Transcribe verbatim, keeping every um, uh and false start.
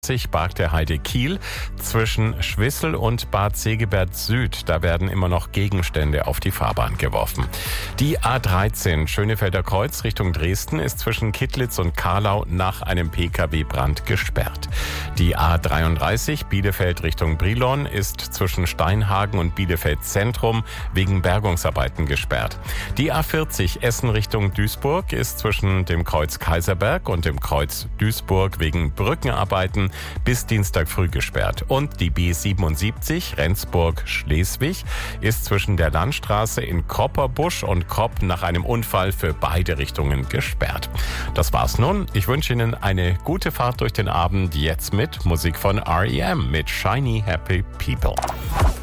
Bargteheide Heide Kiel zwischen Schwissel und Bad Segeberg Süd. Da werden immer noch Gegenstände auf die Fahrbahn geworfen. Die A dreizehn Schönefelder Kreuz Richtung Dresden ist zwischen Kittlitz und Karlau nach einem P K W-Brand gesperrt. Die A dreiunddreißig Bielefeld Richtung Brilon ist zwischen Steinhagen und Bielefeld Zentrum wegen Bergungsarbeiten gesperrt. Die A vierzig Essen Richtung Duisburg ist zwischen dem Kreuz Kaiserberg und dem Kreuz Duisburg wegen Brückenarbeiten bis Dienstag früh gesperrt. Und die B siebenundsiebzig Rendsburg-Schleswig ist zwischen der Landstraße in Kropperbusch und Kropp nach einem Unfall für beide Richtungen gesperrt. Das war's nun. Ich wünsche Ihnen eine gute Fahrt durch den Abend, jetzt mit Musik von R E M mit Shiny Happy People.